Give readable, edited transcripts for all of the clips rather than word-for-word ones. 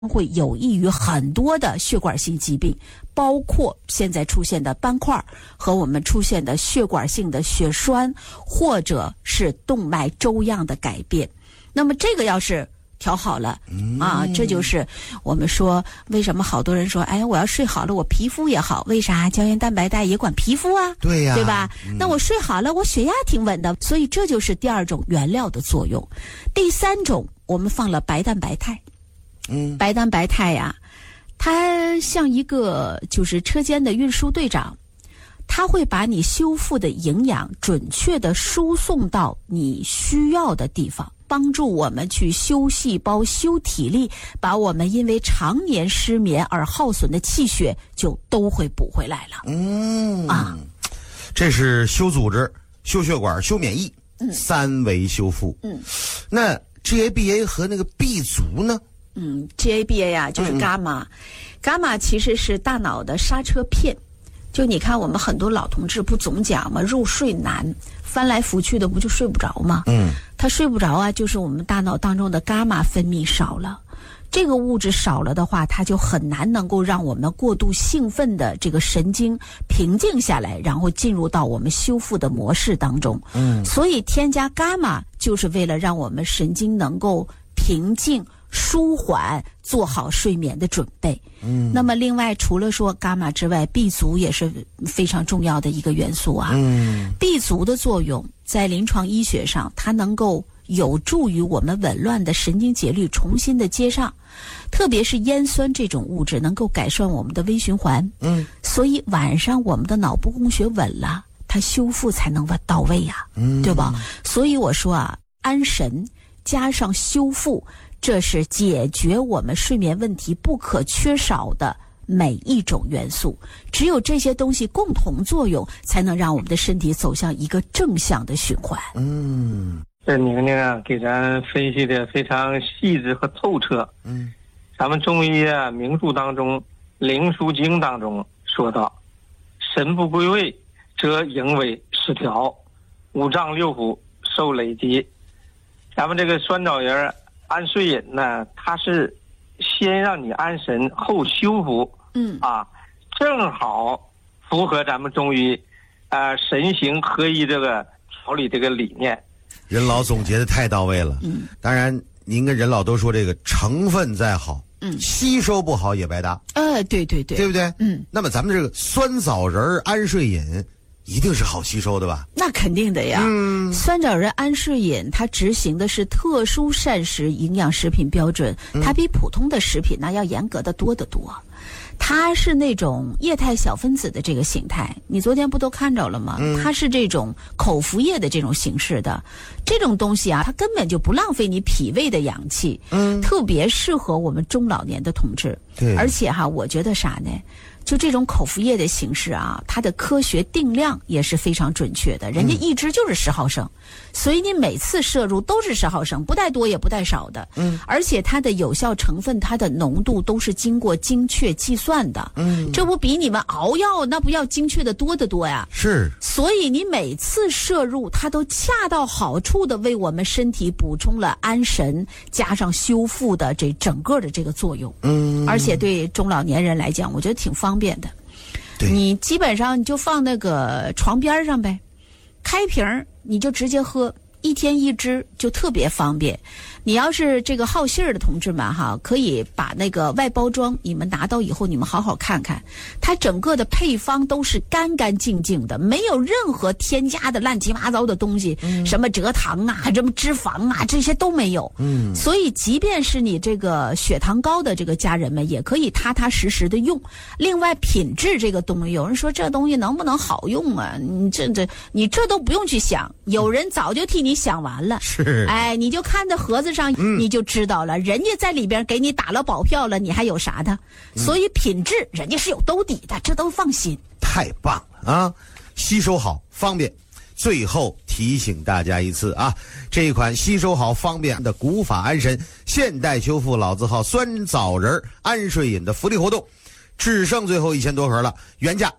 会有益于很多的血管性疾病，包括现在出现的斑块和我们出现的血管性的血栓，或者是动脉粥样的改变。那么这个要是调好了啊，这就是我们说为什么好多人说，哎，我要睡好了，我皮肤也好。为啥？胶原蛋白带也管皮肤啊， 对呀， 对吧？那我睡好了，我血压挺稳的。所以这就是第二种原料的作用。第三种，我们放了白蛋白肽。白蛋白肽呀，它像一个就是车间的运输队长，它会把你修复的营养准确地输送到你需要的地方，帮助我们去修细胞、修体力，把我们因为常年失眠而耗损的气血就都会补回来了。 这是修组织、修血管、修免疫，三维修复。那 GABA 和那个 B 族呢 ？GABA 呀，就是伽马。伽马其实是大脑的刹车片。就你看，我们很多老同志不总讲吗？入睡难，翻来覆去的，不就睡不着吗？他睡不着啊，就是我们大脑当中的伽马分泌少了。这个物质少了的话，它就很难能够让我们过度兴奋的这个神经平静下来，然后进入到我们修复的模式当中。所以添加伽马就是为了让我们神经能够平静、舒缓，做好睡眠的准备。那么另外除了说伽马之外， B 族也是非常重要的一个元素啊。B 族的作用在临床医学上，它能够有助于我们紊乱的神经节律重新的接上，特别是烟酸这种物质能够改善我们的微循环。所以晚上我们的脑部供血稳了，它修复才能到位呀，对吧？所以我说啊，安神加上修复，这是解决我们睡眠问题不可缺少的每一种元素。只有这些东西共同作用，才能让我们的身体走向一个正向的循环。 这宁宁啊，给咱分析的非常细致和透彻。咱们中医啊名著当中《灵枢经》当中说到，神不归位，则营卫失调，五脏六腑受累积。咱们这个酸枣仁安睡饮呢，它是先让你安神后修复。正好符合咱们中医神形合一这个调理这个理念。 任老总结的太到位了。当然您跟任老都说，这个成分再好，吸收不好也白搭。 对对对， 对不对？那么咱们这个酸枣仁安睡饮一定是好吸收的吧？ 那肯定的呀。酸枣仁安睡饮它执行的是特殊膳食营养食品标准，它比普通的食品呢要严格的多得多。它是那种液态小分子的这个形态，你昨天不都看着了吗？它是这种口服液的这种形式的，这种东西啊，它根本就不浪费你脾胃的阳气，特别适合我们中老年的同志。而且哈，我觉得啥呢？就这种口服液的形式啊，它的科学定量也是非常准确的，人家一支就是10毫升，所以你每次摄入都是10毫升，不带多也不带少的。而且它的有效成分，它的浓度都是经过精确计算的。这不比你们熬药那不要精确的多得多呀？ 是。所以你每次摄入，它都恰到好处的为我们身体补充了安神加上修复的这整个的这个作用。而且对中老年人来讲，我觉得挺方便的。你基本上你就放那个床边上呗，开瓶你就直接喝，1天1支就特别方便。你要是这个好信儿的同志们哈，可以把那个外包装你们拿到以后，你们好好看看，它整个的配方都是干干净净的，没有任何添加的乱七八糟的东西，什么蔗糖啊，什么脂肪啊，这些都没有。所以即便是你这个血糖高的这个家人们，也可以踏踏实实的用。另外品质这个东西，有人说这东西能不能好用啊？你这都不用去想，有人早就替你想完了。 是。 你就看着盒子上你就知道了，人家在里边给你打了保票了，你还有啥的？所以品质人家是有兜底的，这都放心。 太棒了啊！吸收好方便。最后提醒大家一次啊，这一款吸收好方便的古法安神现代修复老字号酸枣仁安睡饮的福利活动，只剩最后1000多盒了，原价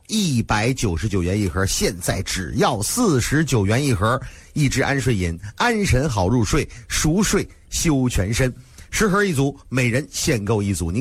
199元一盒，现在只要49元一盒。一支安睡饮，安神好入睡，熟睡修全身。 10盒一组，每人限购一组。